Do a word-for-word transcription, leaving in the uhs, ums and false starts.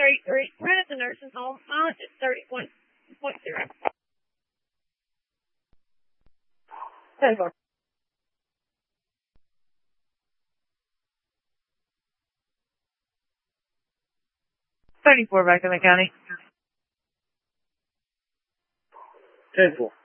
thirty-three. Rent at the nursing home. Mileage is thirty point zero. ten four. thirty-four back in the county. ten four.